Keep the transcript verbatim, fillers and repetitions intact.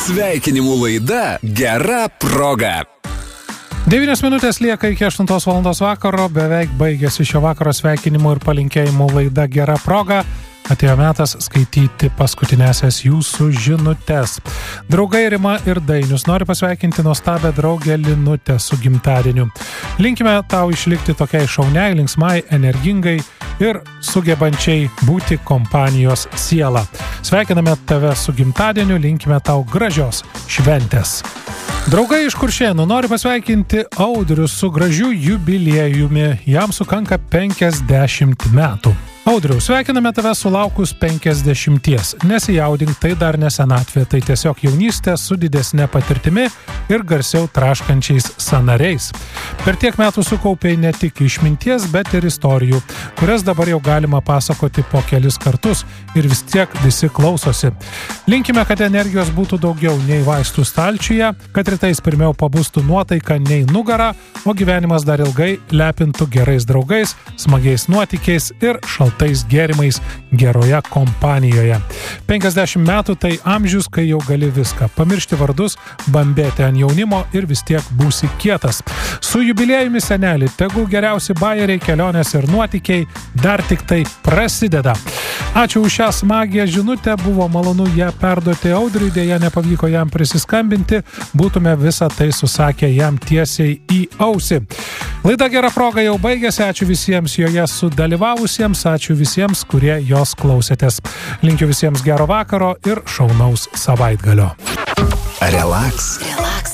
Sveikinimų laida Gera proga. devynios minutės lieka iki aštuntos valandos vakaro, beveik baigėsi šio vakaro sveikinimų ir palinkėjimų laida Gera proga. Atėjo metas skaityti paskutinėsias jūsų žinutes. Draugai Rima ir Dainius nori pasveikinti nuostabią draugę Linutę su gimtadieniu. Linkime tau išlikti tokiai šauniai, linksmai, energingai ir sugebančiai būti kompanijos siela. Sveikiname tave su gimtadieniu, linkime tau gražios šventės. Draugai iš Kuršėnų nori pasveikinti Audrių su gražiu jubiliejumi. Jam sukanka penkiasdešimt metų. Audriau, sveikiname tave sulaukus penkiasdešimties. Nesijaudink, tai dar ne senatvė, tai tiesiog jaunystė su didesnė patirtimi ir garsiau traškančiais sąnariais. Per tiek metų sukaupiai ne tik išminties, bet ir istorijų, kurias dabar jau galima pasakoti po kelis kartus ir vis tiek visi klausosi. Linkime, kad energijos būtų daugiau nei vaistų stalčiuje, kad rytais pirmiau pabūstų nuotaika nei nugara, o gyvenimas dar ilgai lepintų gerais draugais, smagiais nuotykiais ir šaltais gėrimais geroje kompanijoje. penkiasdešimt metų tai amžius, kai jau gali viską. Pamiršti vardus, bambėti ant jaunimo ir vis tiek būsi kietas. Su jubiliejumi seneli, tegul geriausi bajeriai, kelionės ir nuotykiai dar tik tai prasideda. Ačiū už šią smagią žinutę, buvo malonu ją perduoti Audriui, dėja nepavyko jam prisiskambinti, būtume visą tai susakę jam tiesiai į ausį. Laida Gera proga jau baigėsi, ačiū visiems joje sudalyvavusiems, ačiū visiems, kurie jos klausėtės. Linkiu visiems gero vakaro ir šaunaus savaitgalio. Relax. Relax.